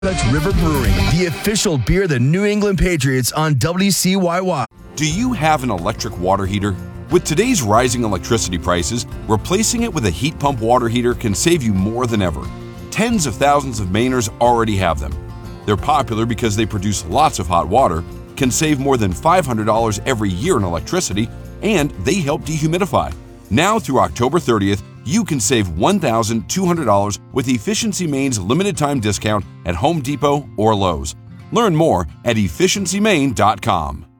That's River Brewing, the official beer of the New England Patriots on WCYY. Do you have an electric water heater? With today's rising electricity prices, replacing it with a heat pump water heater can save you more than ever. Tens of thousands of Mainers already have them. They're popular because they produce lots of hot water, can save more than $500 every year in electricity, and they help dehumidify. Now through October 30th, you can save $1,200 with Efficiency Maine's limited time discount at Home Depot or Lowe's. Learn more at efficiencymaine.com.